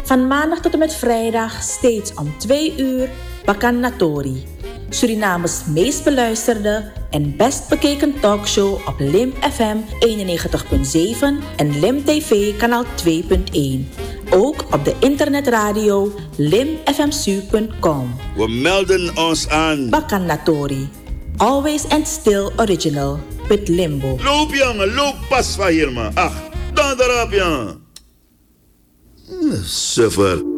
Van maandag tot en met vrijdag steeds om 2 uur Bakanatori. Surinames meest beluisterde en best bekeken talkshow op Lim FM 91.7 en Lim TV kanaal 2.1. Ook op de internetradio limfmsu.com. We melden ons aan. Bakanatori. Always and still original with Limbo. Loop jongen, loop pas van hier man. Ach, dan erop jongen. Suffer.